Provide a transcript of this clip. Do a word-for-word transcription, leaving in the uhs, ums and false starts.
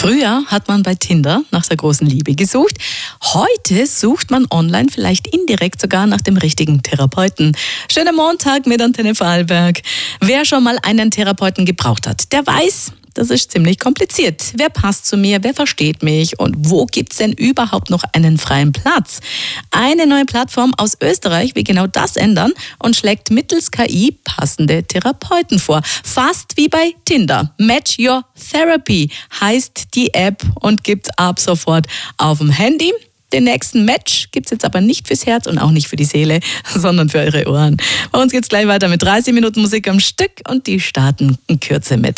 Früher hat man bei Tinder nach der großen Liebe gesucht. Heute sucht man online vielleicht indirekt sogar nach dem richtigen Therapeuten. Schönen Montag mit Antenne Vorarlberg. Wer schon mal einen Therapeuten gebraucht hat, der weiß, das ist ziemlich kompliziert. Wer passt zu mir? Wer versteht mich? Und wo gibt's denn überhaupt noch einen freien Platz? Eine neue Plattform aus Österreich will genau das ändern und schlägt mittels K I passende Therapeuten vor. Fast wie bei Tinder. Match Your Therapy heißt die App und gibt's ab sofort auf dem Handy. Den nächsten Match gibt's jetzt aber nicht fürs Herz und auch nicht für die Seele, sondern für eure Ohren. Bei uns geht's gleich weiter mit dreißig Minuten Musik am Stück und die starten in Kürze mit